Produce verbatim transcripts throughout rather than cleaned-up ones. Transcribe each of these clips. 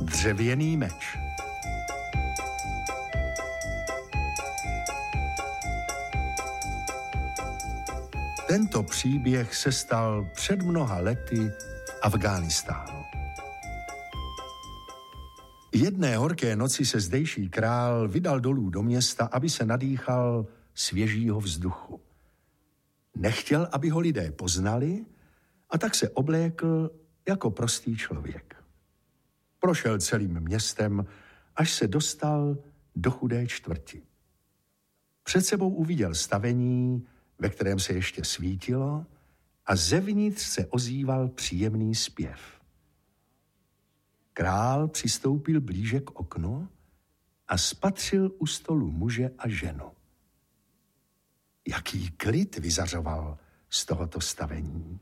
Dřevěný meč. Tento příběh se stal před mnoha lety v Afghánistánu. Jedné horké noci se zdejší král vydal dolů do města, aby se nadýchal svěžího vzduchu. Nechtěl, aby ho lidé poznali, a tak se oblékl jako prostý člověk. Prošel celým městem, až se dostal do chudé čtvrti. Před sebou uviděl stavení, ve kterém se ještě svítilo, a zevnitř se ozýval příjemný zpěv. Král přistoupil blíže k oknu a spatřil u stolu muže a ženu. Jaký klid vyzařoval z tohoto stavení.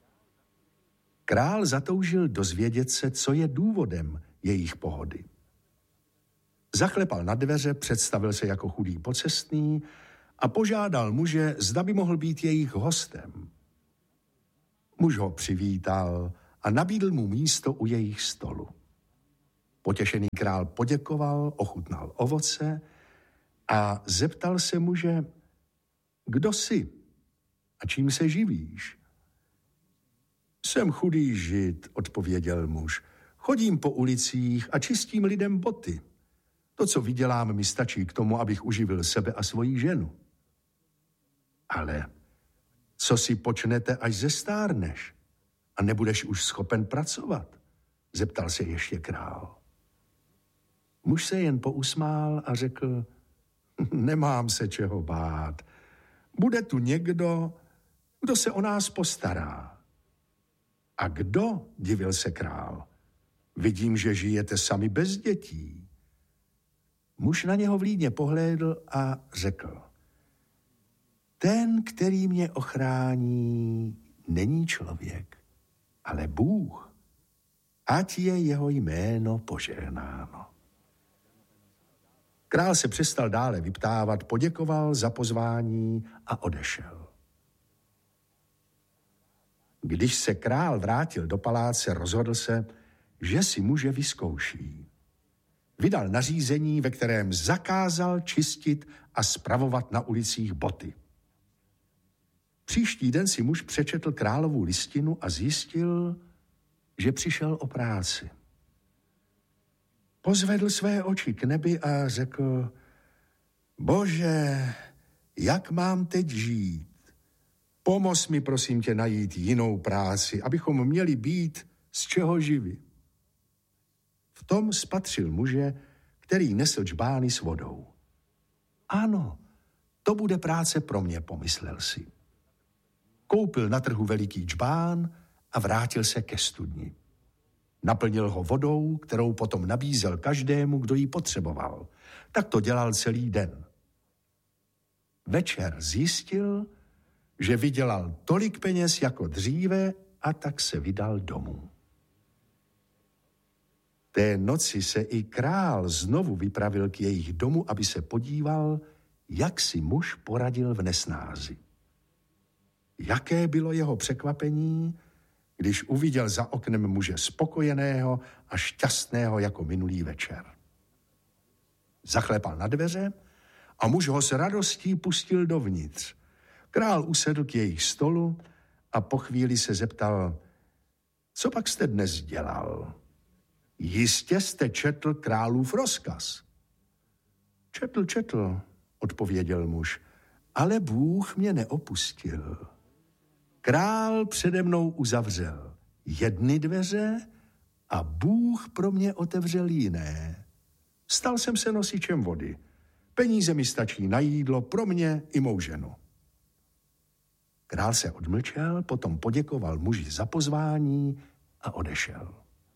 Král zatoužil dozvědět se, co je důvodem jejich pohody. Zaklepal na dveře, představil se jako chudý pocestný a požádal muže, zda by mohl být jejich hostem. Muž ho přivítal a nabídl mu místo u jejich stolu. Potěšený král poděkoval, ochutnal ovoce a zeptal se muže, kdo jsi a čím se živíš? Jsem chudý žid, odpověděl muž. Chodím po ulicích a čistím lidem boty. To, co vydělám, mi stačí k tomu, abych uživil sebe a svoji ženu. Ale co si počnete, až zestárneš a nebudeš už schopen pracovat? Zeptal se ještě král. Muž se jen pousmál a řekl, nemám se čeho bát. Bude tu někdo, kdo se o nás postará. A kdo? Divil se král. Vidím, že žijete sami bez dětí. Muž na něho vlídně pohlédl a řekl, ten, který mě ochrání, není člověk, ale Bůh. Ať je jeho jméno požehnáno. Král se přestal dále vyptávat, poděkoval za pozvání a odešel. Když se král vrátil do paláce, rozhodl se, že si muže vyzkouší. Vydal nařízení, ve kterém zakázal čistit a spravovat na ulicích boty. Příští den si muž přečetl královu listinu a zjistil, že přišel o práci. Pozvedl své oči k nebi a řekl, Bože, jak mám teď žít? Pomoz mi, prosím tě, najít jinou práci, abychom měli být z čeho živi. V tom spatřil muže, který nesl džbány s vodou. Ano, to bude práce pro mě, pomyslel si. Koupil na trhu veliký džbán a vrátil se ke studni. Naplnil ho vodou, kterou potom nabízel každému, kdo ji potřeboval. Tak to dělal celý den. Večer zjistil, že vydělal tolik peněz jako dříve, a tak se vydal domů. Té noci se i král znovu vypravil k jejich domu, aby se podíval, jak si muž poradil v nesnázi. Jaké bylo jeho překvapení, když uviděl za oknem muže spokojeného a šťastného jako minulý večer. Zaklepal na dveře a muž ho s radostí pustil dovnitř. Král usedl k jejich stolu a po chvíli se zeptal, co pak jste dnes dělal? Jistě jste četl králův rozkaz. Četl, četl, odpověděl muž, ale Bůh mě neopustil. Král přede mnou uzavřel jedny dveře a Bůh pro mě otevřel jiné. Stal jsem se nosičem vody. Peníze mi stačí na jídlo pro mě i mou ženu. Král se odmlčel, potom poděkoval muži za pozvání a odešel.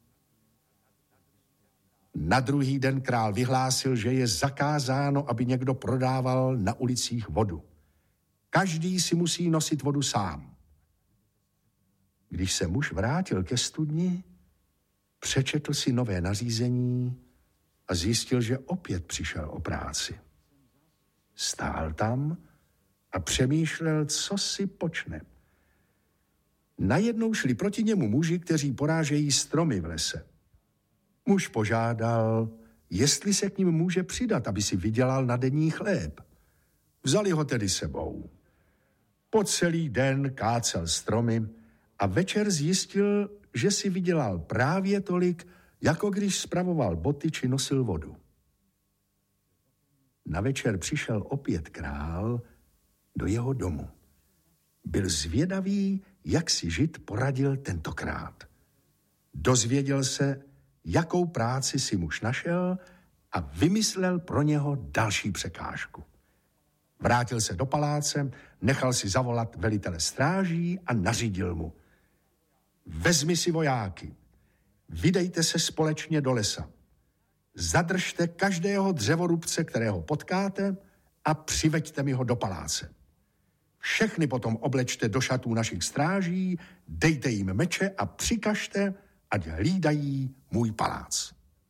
Na druhý den král vyhlásil, že je zakázáno, aby někdo prodával na ulicích vodu. Každý si musí nosit vodu sám. Když se muž vrátil ke studni, přečetl si nové nařízení a zjistil, že opět přišel o práci. Stál tam a přemýšlel, co si počne. Najednou šli proti němu muži, kteří porážejí stromy v lese. Muž požádal, jestli se k ním může přidat, aby si vydělal na denní chléb. Vzali ho tedy sebou. Po celý den kácel stromy a večer zjistil, že si vydělal právě tolik, jako když spravoval boty či nosil vodu. Na večer přišel opět král do jeho domu. Byl zvědavý, jak si žid poradil tentokrát. Dozvěděl se, jakou práci si muž našel a vymyslel pro něho další překážku. Vrátil se do paláce, nechal si zavolat velitele stráží a nařídil mu: vezmi si vojáky, vydejte se společně do lesa, zadržte každého dřevorubce, kterého potkáte, a přiveďte mi ho do paláce. Všechny potom oblečte do šatů našich stráží, dejte jim meče a přikažte, ať hlídají můj palác.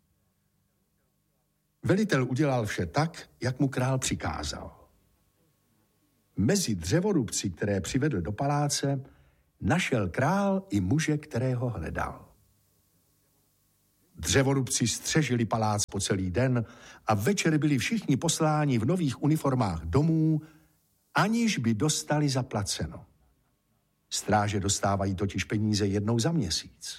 Velitel udělal vše tak, jak mu král přikázal. Mezi dřevorubci, které přivedl do paláce, našel král i muže, kterého hledal. Dřevorubci střežili palác po celý den a večer byli všichni posláni v nových uniformách domů, aniž by dostali zaplaceno. Stráže dostávají totiž peníze jednou za měsíc.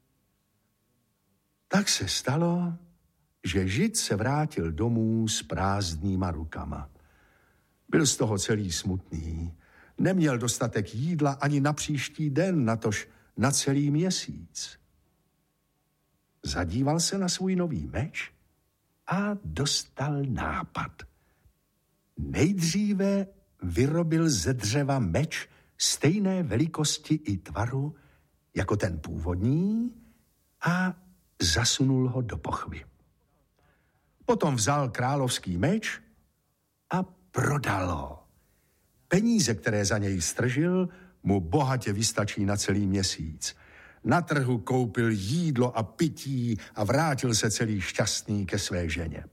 Tak se stalo, že žid se vrátil domů s prázdnýma rukama. Byl z toho celý smutný. Neměl dostatek jídla ani na příští den, natož na celý měsíc. Zadíval se na svůj nový meč a dostal nápad. Nejdříve vyrobil ze dřeva meč stejné velikosti i tvaru jako ten původní a zasunul ho do pochvy. Potom vzal královský meč a prodal ho. Peníze, které za něj stržil, mu bohatě vystačí na celý měsíc. Na trhu koupil jídlo a pití a vrátil se celý šťastný ke své ženě.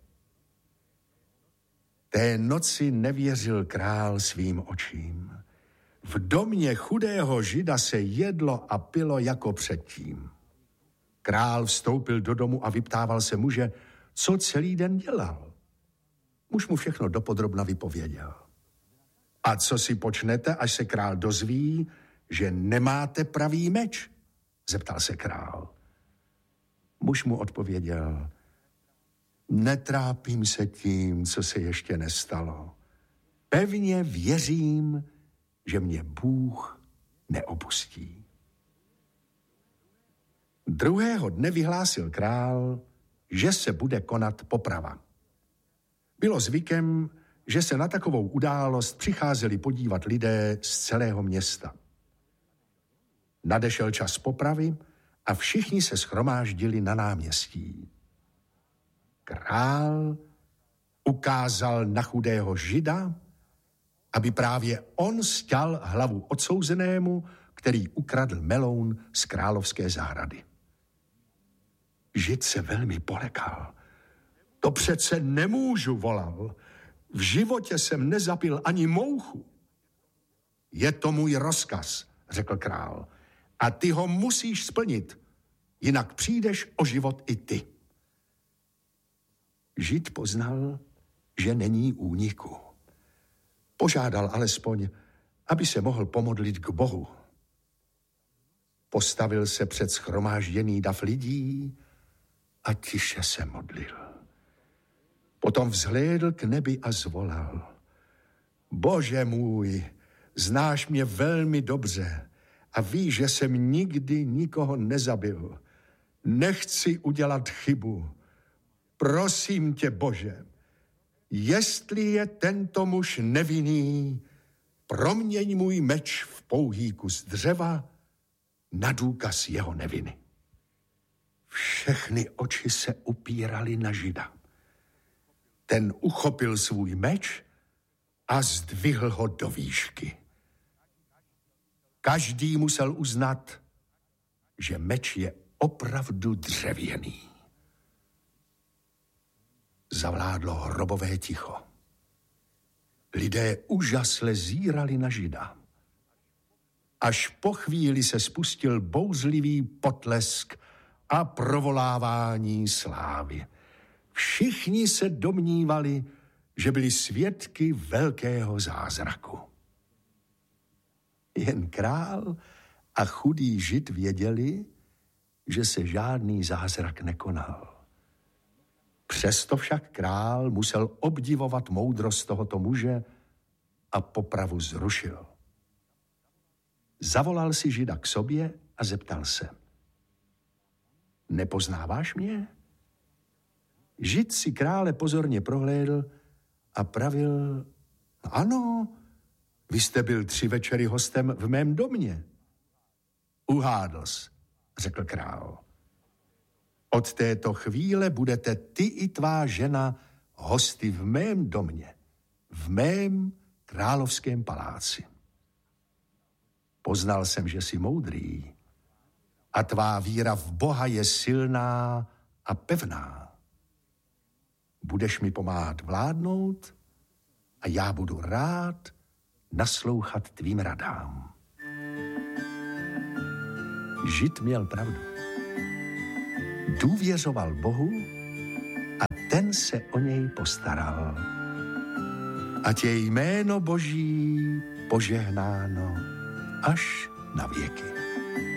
Té noci nevěřil král svým očím. V domě chudého žida se jedlo a pilo jako předtím. Král vstoupil do domu a vyptával se muže, co celý den dělal. Muž mu všechno dopodrobna vypověděl. A co si počnete, až se král dozví, že nemáte pravý meč? Zeptal se král. Muž mu odpověděl, netrápím se tím, co se ještě nestalo. Pevně věřím, že mě Bůh neopustí. Druhého dne vyhlásil král, že se bude konat poprava. Bylo zvykem, že se na takovou událost přicházeli podívat lidé z celého města. Nadešel čas popravy a všichni se shromáždili na náměstí. Král ukázal na chudého žida, aby právě on sťal hlavu odsouzenému, který ukradl meloun z královské zahrady. Žid se velmi polekal. To přece nemůžu, volal. V životě jsem nezapil ani mouchu. Je to můj rozkaz, řekl král. A ty ho musíš splnit, jinak přijdeš o život i ty. Žid poznal, že není úniku. Požádal alespoň, aby se mohl pomodlit k Bohu. Postavil se před shromážděný dav lidí a tiše se modlil. Potom vzhlédl k nebi a zvolal. Bože můj, znáš mě velmi dobře a víš, že jsem nikdy nikoho nezabil. Nechci udělat chybu. Prosím tě, Bože, jestli je tento muž nevinný, proměň můj meč v pouhý kus dřeva na důkaz jeho neviny. Všechny oči se upíraly na žida. Ten uchopil svůj meč a zdvihl ho do výšky. Každý musel uznat, že meč je opravdu dřevěný. Zavládlo hrobové ticho. Lidé úžasle zírali na žida. Až po chvíli se spustil bouřlivý potlesk a provolávání slávy. Všichni se domnívali, že byli svědky velkého zázraku. Jen král a chudý žid věděli, že se žádný zázrak nekonal. Přesto však král musel obdivovat moudrost tohoto muže a popravu zrušil. Zavolal si žida k sobě a zeptal se: Nepoznáváš mě? Žid si krále pozorně prohlédl a pravil: Ano, vy jste byl tři večery hostem v mém domě. Uhádl jsi, řekl král. Od této chvíle budete ty i tvá žena hosty v mém domě, v mém královském paláci. Poznal jsem, že jsi moudrý a tvá víra v Boha je silná a pevná. Budeš mi pomáhat vládnout a já budu rád naslouchat tvým radám. Žid měl pravdu. Důvěřoval Bohu a ten se o něj postaral. Ať je jméno Boží požehnáno až na věky.